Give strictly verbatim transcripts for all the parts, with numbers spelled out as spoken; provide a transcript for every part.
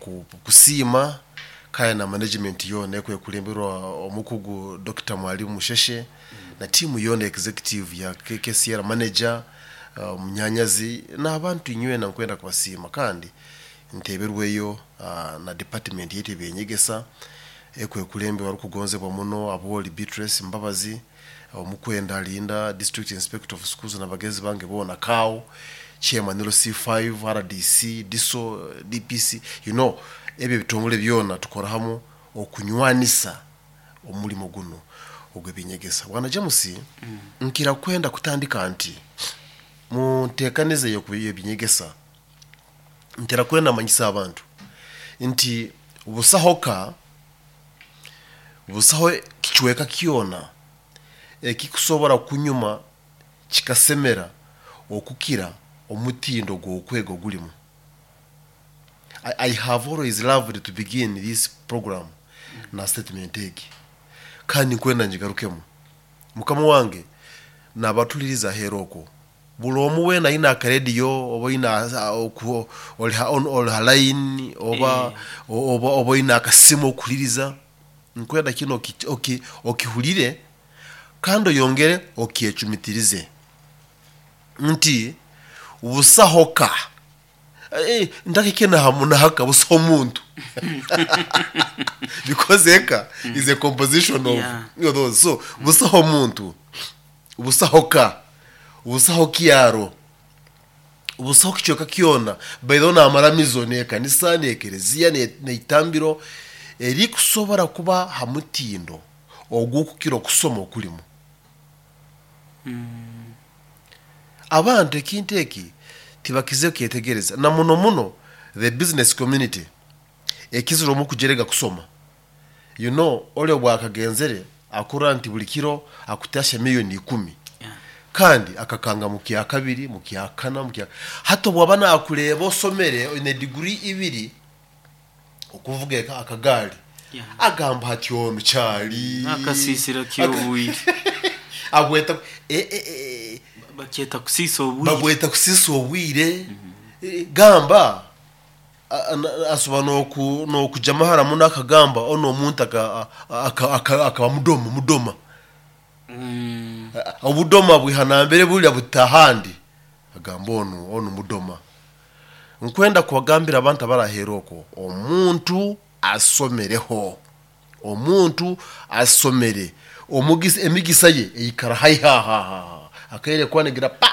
kusima kaya na management yone kwe kulemberwa omukugu Doctor Mwalimu Musheshe mm. na timu yone executive ya K K C R manager Munyanyazi uh, na abantu inywe na kwenda kwasima kandi nteberweyo uh, na department yete benyegesa ekwe kulembe wari kugonzebwa muno aboli Beatrice Mbabazi omukwenda uh, Linda district inspector of schools na bagezi bange bona kawo chairman L C five R D C diso D P C you know ebe bitongole byona tukora hamo okunywanisa omulimo guno ogwebinyegesa bwana James mm. nkira kwenda kutandika anti muntekanize yo kubiye binyegesa ntera kwenda manyisa abantu nti ubusahoka ubusaho kichweka kiona e kikusobora kunyuma kikasemera okukira omutindo go kwego gulimo. I, I have always loved to begin this program mm. na statement eki kandi kwenda njigarukemo mukama wange na batuliriza heroko bulomu wena ina radio oba ina okuo on on line oba oba oba ina akasimo kuliriza nkwenda kino oki okihulire kando yongere okiechumitirize nti ubusahoka eh ndakikena hamuna haka buso muntu because eka is a composition of yeah. you know those so busaho muntu ubusahoka ubusaho kiaro ubusaho kichoka kiona baidona amaramizo ne kanisa ne ekereziya ne, ne itambiro eri kusobora kuba hamutindo ogukukiro kusoma kulimo mm. abantu kinteki tibakize kyetegereza na muno muno the business community ekiziro mu kujerega kusoma you know ole bwakagenzere akuranti bulikiro akutasha milioni ikumi yeah. kandi akakanga mu kya kabiri mu kya kana mu kya hato bwabana akureba osomere ine degree ibiri okuvuga akagari yeah. agamba hatyo cyari nakasisira kiyobuye abweta eh eh baketa kusiso obwire babweta kusiso obwire mm -hmm. gamba asubano ku no kujamahara muno akagamba ono muntu aka aka mudoma mudoma mm obudoma bwihanambere bulya butahandi agamba ono ono mudoma nkwenda kwagambira abantu abaraheroko omuntu asomereho omuntu asomere omugisi emigisa ye eyikara haiha ha ha akaire kwanegira pa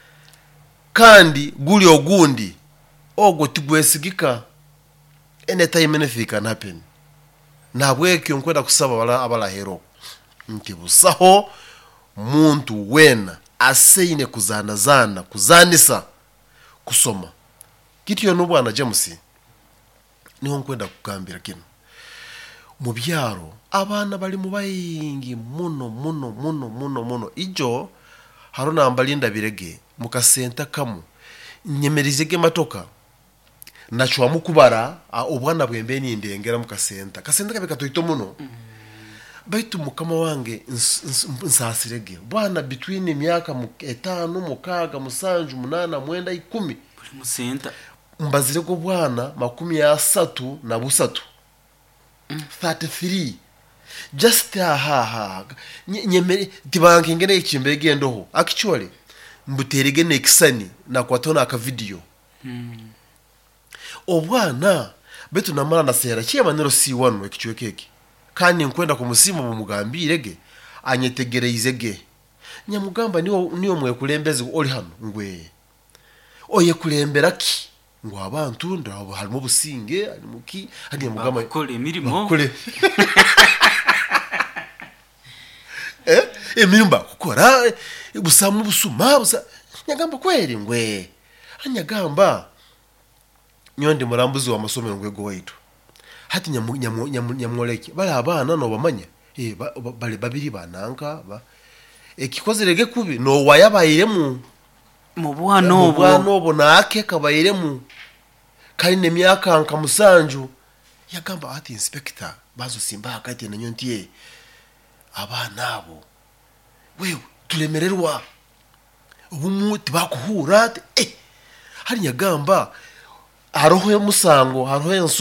kandi guli ogundi ogo tugwesigika anytime anything can happen nabweke nkwenda kusaba bala abalahero nti busaho muntu wena aseine kuzana zana kuzanisa kusoma kitiyo no bwana James niho nkwenda kugambira kino mu byaro abana bali mu bayingi muno muno muno muno muno ijo haruna ambalinda birege mukasenta kamu nyemerizege matoka nachwa mukubara obwana bwembe ni ndengera mukasenta kasenta kabeka toito muno mm. baitu mukama wange nsasirege bwana between emyaka etano mukaga musanju munana mwenda ikumi buli musenta mbazire ko bwana makumi ya satu na busatu mm. thirty-three just ha ha nyemere tibanke ngene ikimbege ndoho actually mbuterege nexani na kwatona aka video mm. obwana betu namara na sera chema nero C one ekichwe keke kandi nkwenda kumusima mu mugambirege anyetegereyizege nyamugamba niyo niyo mwe kulembeze oli hano ngwe oye kulembera ki ngo abantu ndabo harimo businge ari muki hadi mugamba kole mirimo kole eh emirumba kukora busamu busuma busa nyagamba kweri ngwe anyagamba nyondi murambuzi wa masomero ngwego waitu hati nyamu nyamu nyamoleke bali abana no bamanya eh bali babiri bananka ba ekikozerege kubi no wayabayiremu mu bwana obo bwana obo nake kabayiremu kali ne myaka anka musanju yagamba ati inspector bazo simba akati na nyontiye abana abo wewe tulemererwa ubumuti bakuhura eh hari nyagamba haroho musango haroho